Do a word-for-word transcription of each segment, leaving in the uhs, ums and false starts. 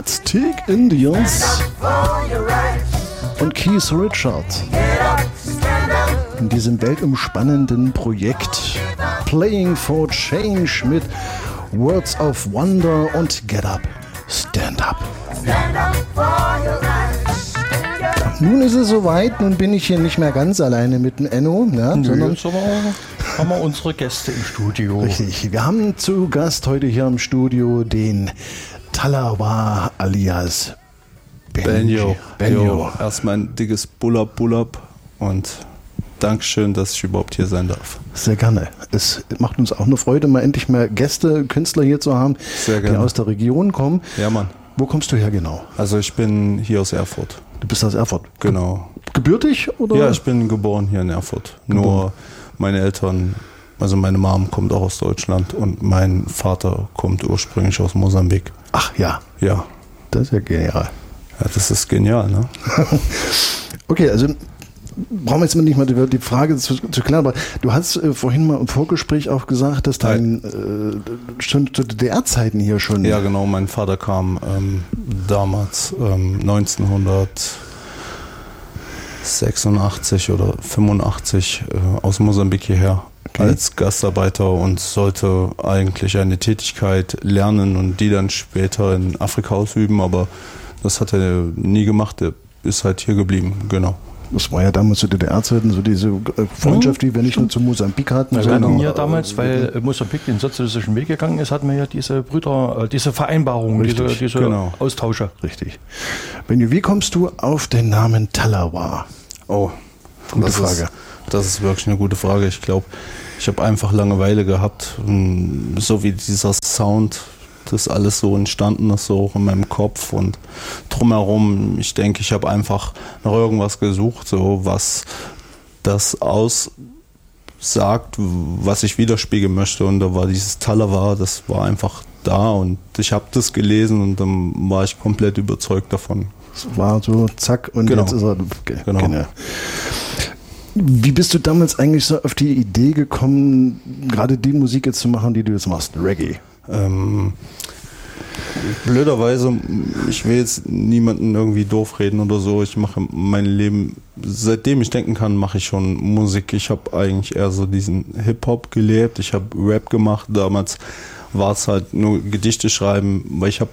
Aztec Indians und Keith Richard in diesem weltumspannenden Projekt Playing for Change mit Words of Wonder und Get Up, Stand Up. Nun ist es soweit, nun bin ich hier nicht mehr ganz alleine mit dem Enno, ja, Nö, sondern jetzt aber haben wir unsere Gäste im Studio. Richtig, wir haben zu Gast heute hier im Studio den Talawa alias Benjo. Benjo. Erstmal ein dickes Bullab Bullab und Dankeschön, dass ich überhaupt hier sein darf. Sehr gerne. Es macht uns auch eine Freude, mal endlich mal Gäste, Künstler hier zu haben, Sehr gerne. die aus der Region kommen. Ja, Mann. Wo kommst du her genau? Also ich bin hier aus Erfurt. Du bist aus Erfurt. Genau. Gebürtig oder? Ja, ich bin geboren hier in Erfurt. Geboren. Nur meine Eltern, also meine Mom kommt auch aus Deutschland und mein Vater kommt ursprünglich aus Mosambik. Ach ja, Ja. das ist ja genial. Ja, das ist genial, ne? Okay, also brauchen wir jetzt mal nicht mal die, die Frage zu, zu klären, aber du hast äh, vorhin mal im Vorgespräch auch gesagt, dass dein äh, schon zu D D R-Zeiten hier schon... Ja, genau. Mein Vater kam ähm, damals ähm, neunzehnhundertsechsundachtzig oder fünfundachtzig äh, aus Mosambik hierher Okay. als Gastarbeiter und sollte eigentlich eine Tätigkeit lernen und die dann später in Afrika ausüben, aber das hat er nie gemacht. Er ist halt hier geblieben, genau. Das war ja damals zu D D R-Zeiten so diese äh, Freundschaft, die wir nicht nur zu Mosambik hatten. Wir sondern hatten ja auch, damals, äh, weil Mosambik den sozialistischen Weg gegangen ist, hatten wir ja diese Brüder, äh, diese Vereinbarung, Richtig, diese, diese genau. Austausche. Richtig. Benjo, wie kommst du auf den Namen Talawa? Oh, Gute das Frage. Ist, das ist wirklich eine gute Frage. Ich glaube, ich habe einfach Langeweile gehabt, so wie dieser Sound, das alles so entstanden ist, so auch in meinem Kopf und drumherum. Ich denke, ich habe einfach nach irgendwas gesucht, so was das aussagt, was ich widerspiegeln möchte. Und da war dieses Talawa, das war einfach da und ich habe das gelesen und dann war ich komplett überzeugt davon. Es war so zack und Genau. jetzt ist er... Okay, Genau. genau. Wie bist du damals eigentlich so auf die Idee gekommen, gerade die Musik jetzt zu machen, die du jetzt machst, Reggae? Ähm, blöderweise, ich will jetzt niemanden irgendwie doof reden oder so. Ich mache mein Leben, seitdem ich denken kann, mache ich schon Musik. Ich habe eigentlich eher so diesen Hip-Hop gelebt. Ich habe Rap gemacht. Damals war es halt nur Gedichte schreiben, weil ich habe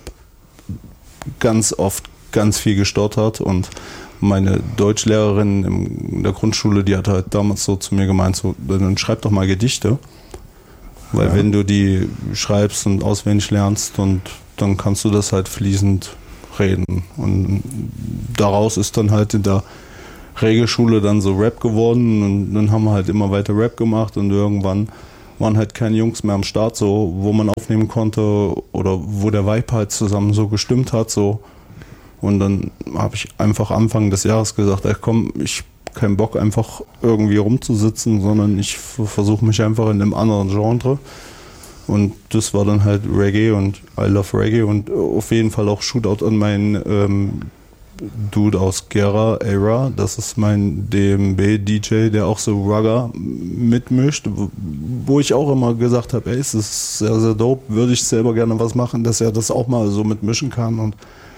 ganz oft ganz viel gestottert und meine Deutschlehrerin in der Grundschule, die hat halt damals so zu mir gemeint, so, dann schreib doch mal Gedichte. Weil Ja. wenn du die schreibst und auswendig lernst, und dann kannst du das halt fließend reden. Und daraus ist dann halt in der Regelschule dann so Rap geworden und dann haben wir halt immer weiter Rap gemacht und irgendwann waren halt keine Jungs mehr am Start, so, wo man aufnehmen konnte oder wo der Vibe halt zusammen so gestimmt hat, so. Und dann habe ich einfach Anfang des Jahres gesagt, ey, komm, ich habe keinen Bock einfach irgendwie rumzusitzen, sondern ich versuche mich einfach in einem anderen Genre. Und das war dann halt Reggae und I love Reggae und auf jeden Fall auch Shootout an meinen ähm, Dude aus Gera, Era. Das ist mein D M B-D J, der auch so Rugger mitmischt, wo ich auch immer gesagt habe, ey, es ist sehr, sehr dope, würde ich selber gerne was machen, dass er das auch mal so mitmischen kann. Und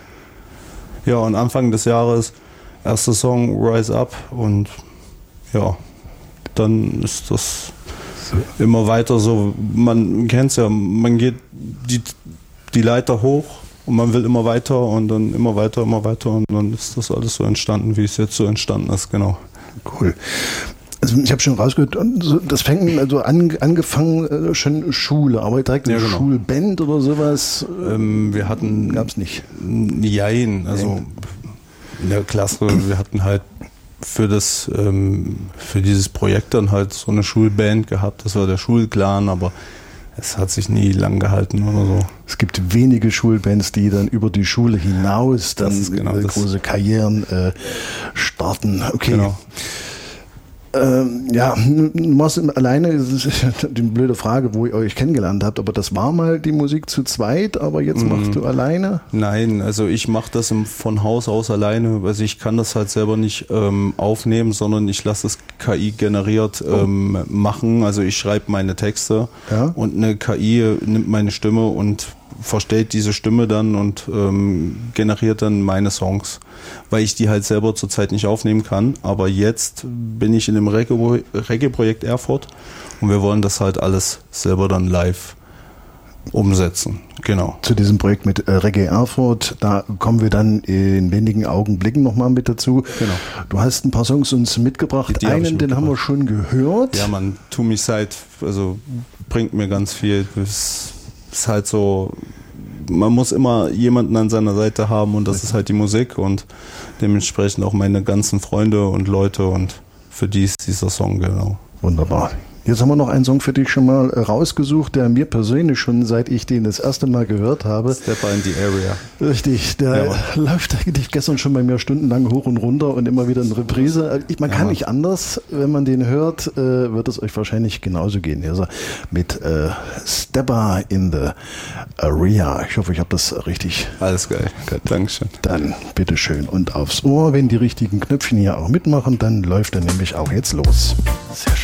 ja, und Anfang des Jahres, erster Song, Rise Up, und ja, dann ist das immer weiter so, man kennt es ja, man geht die, die Leiter hoch und man will immer weiter und dann immer weiter, immer weiter und dann ist das alles so entstanden, wie es jetzt so entstanden ist, genau. Cool. Also ich habe schon rausgehört, das fängt also an, angefangen schon Schule, aber direkt eine Ja, genau. Schulband oder sowas Ähm, wir hatten, gab es nicht. Jein, also in der Klasse, wir hatten halt für das, ähm, für dieses Projekt dann halt so eine Schulband gehabt, das war der Schulclan, aber es hat sich nie lang gehalten oder so. Es gibt wenige Schulbands, die dann über die Schule hinaus dann Das ist genau äh, das. große Karrieren äh, starten. Okay. Genau. Ähm, ja, du machst alleine, das ist die blöde Frage, wo ihr euch kennengelernt habt, aber das war mal die Musik zu zweit, aber jetzt Mhm. machst du alleine? Nein, also ich mache das im, von Haus aus alleine. Also ich kann das halt selber nicht ähm, aufnehmen, sondern ich lasse es K I generiert ähm, machen. Also ich schreibe meine Texte Ja. und eine K I nimmt meine Stimme und verstellt diese Stimme dann und ähm, generiert dann meine Songs, weil ich die halt selber zurzeit nicht aufnehmen kann. Aber jetzt bin ich in dem Reggae- Reggae-Projekt Erfurt und wir wollen das halt alles selber dann live umsetzen. Genau. Zu diesem Projekt mit äh, Reggae Erfurt, da kommen wir dann in wenigen Augenblicken nochmal mit dazu. Genau. Du hast ein paar Songs uns mitgebracht. Die, die hab ich Einen, den haben wir schon gehört. Ja, man, To Me Side, also bringt mir ganz viel. Es ist halt so, man muss immer jemanden an seiner Seite haben und das ist halt die Musik und dementsprechend auch meine ganzen Freunde und Leute und für die ist dieser Song, genau. Wunderbar. Jetzt haben wir noch einen Song für dich schon mal rausgesucht, der mir persönlich schon, seit ich den das erste Mal gehört habe. Stepper in the Area. Richtig, der ja, läuft eigentlich gestern schon bei mir stundenlang hoch und runter und immer wieder in Reprise. Ich, man ja, kann nicht anders, wenn man den hört, äh, wird es euch wahrscheinlich genauso gehen. Also mit äh, Stepper in the Area. Ich hoffe, ich habe das richtig. Alles geil. Gut. Dankeschön. Dann bitteschön und aufs Ohr. Wenn die richtigen Knöpfchen hier auch mitmachen, dann läuft er nämlich auch jetzt los. Sehr schön.